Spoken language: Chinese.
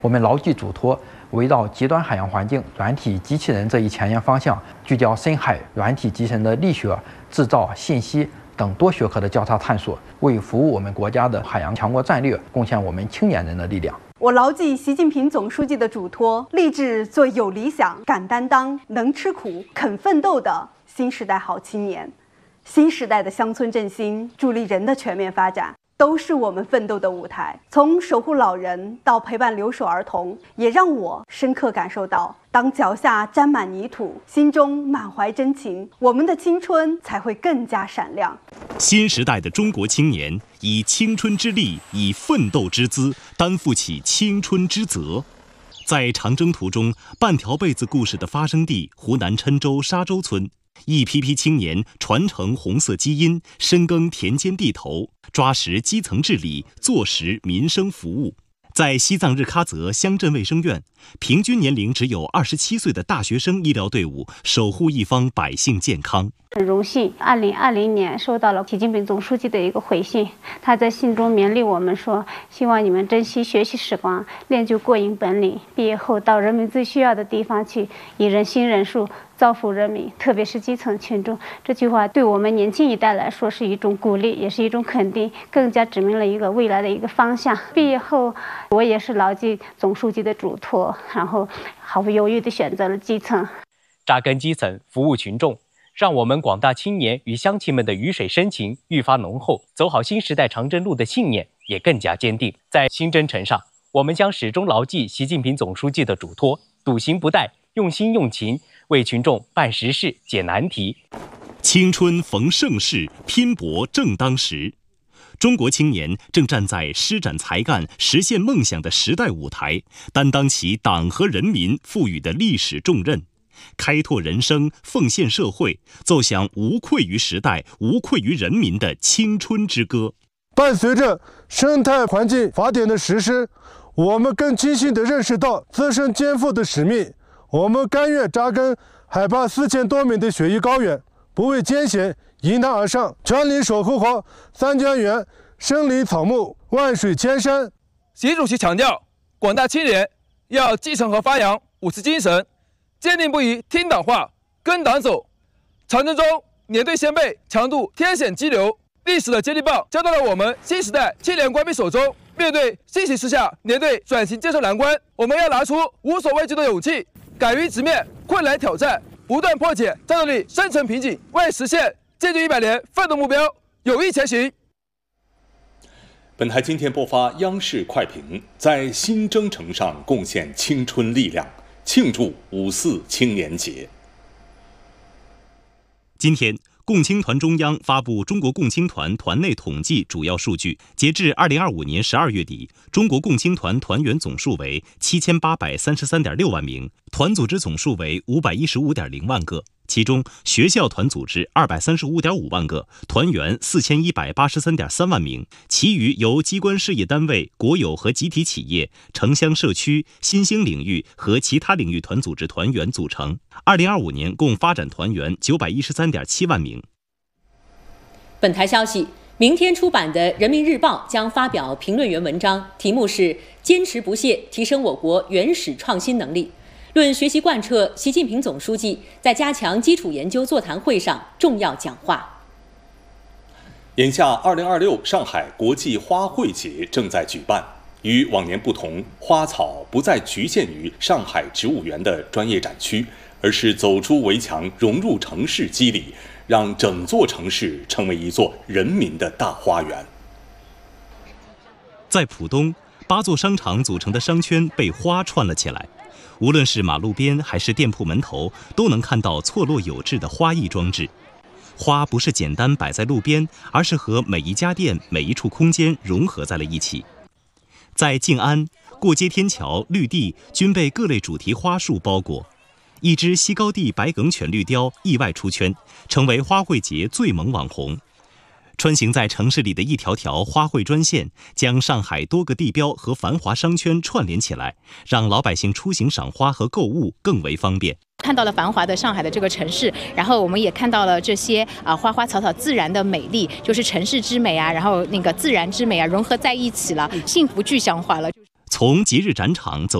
我们牢记嘱托，围绕极端海洋环境、软体机器人这一前沿方向，聚焦深海软体集成的力学、制造、信息等多学科的交叉探索，为服务我们国家的海洋强国战略贡献我们青年人的力量。 我牢记习近平总书记的嘱托，立志做有理想、敢担当、能吃苦、肯奋斗的新时代好青年。新时代的乡村振兴、助力人的全面发展，都是我们奋斗的舞台。从守护老人到陪伴留守儿童，也让我深刻感受到，当脚下沾满泥土，心中满怀真情，我们的青春才会更加闪亮。 新时代的中国青年以青春之力，以奋斗之姿，担负起青春之责。在长征途中，半条被子故事的发生地湖南郴州沙洲村，一批批青年传承红色基因，深耕田间地头，抓实基层治理，做实民生服务。在西藏日喀则乡镇卫生院，平均年龄只有27岁的大学生医疗队伍守护一方百姓健康。 很荣幸，2020年收到了习近平总书记的一个回信，他在信中勉励我们说，希望你们珍惜学习时光，练就过硬本领，毕业后到人民最需要的地方去，以人心人术造福人民，特别是基层群众。这句话对我们年轻一代来说是一种鼓励，也是一种肯定，更加指明了一个未来的一个方向。毕业后，我也是牢记总书记的嘱托，然后毫不犹豫地选择了基层， 扎根基层，服务群众，让我们广大青年与乡亲们的鱼水深情愈发浓厚，走好新时代长征路的信念也更加坚定。在新征程上，我们将始终牢记习近平总书记的嘱托，笃行不怠，用心用情，为群众办实事、解难题。 青春逢盛世，拼搏正当时。中国青年正站在施展才干、实现梦想的时代舞台，担当起党和人民赋予的历史重任，开拓人生，奉献社会，奏响无愧于时代、无愧于人民的青春之歌。 伴随着生态环境法典的实施，我们更清晰地认识到自身肩负的使命。我们甘愿扎根海拔4000多米的雪域高原，不畏艰险，迎难而上，全力守护好三江源生灵草木，万水千山。 习主席强调，广大青年要继承和发扬五四精神，坚定不移听党话，跟党走。长征中，年队先辈强渡天险激流，历史的接力棒交到了我们新时代青年官兵手中。面对新形势下年队转型建设难关，我们要拿出无所畏惧的勇气，敢于直面困难挑战，不断破解战斗力深层瓶颈，为实现建军100年奋斗目标有益前行。 本台今天播发央视快评，在新征程上贡献青春力量，庆祝5·4青年节。 今天，共青团中央发布中国共青团团内统计主要数据，截至2025年12月底，中国共青团团员总数为7833.6万名，团组织总数为515.0万个。其中，学校团组织235.5万个，团员4183.3万名，其余由机关事业单位、国有和集体企业、城乡社区、新兴领域和其他领域团组织团员组成。2025年共发展团员913.7万名。 本台消息，明天出版的《人民日报》将发表评论员文章，题目是“坚持不懈，提升我国原始创新能力”。论学习贯彻习近平总书记在加强基础研究座谈会上重要讲话。 眼下2026上海国际花卉节正在举办，与往年不同，花草不再局限于上海植物园的专业展区，而是走出围墙，融入城市肌理，让整座城市成为一座人民的大花园。 在浦东，8座商场组成的商圈被花串了起来。无论是马路边还是店铺门头，都能看到错落有致的花艺装置。花不是简单摆在路边，而是和每一家店、每一处空间融合在了一起。在静安，过街天桥、绿地均被各类主题花束包裹。一只西高地白梗犬绿雕意外出圈，成为花卉节最萌网红。穿行在城市里的一条条花卉专线，将上海多个地标和繁华商圈串联起来，让老百姓出行赏花和购物更为方便。 看到了繁华的上海的这个城市，然后我们也看到了这些花花草草自然的美丽，就是城市之美啊，然后那个自然之美啊融合在一起了，幸福具象化了。 从节日展场走